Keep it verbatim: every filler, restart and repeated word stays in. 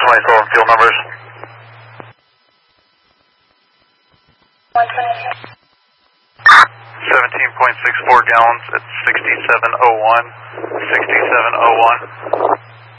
twenty-seven fuel numbers. seventeen point six four gallons at sixty-seven oh one. sixty-seven oh one.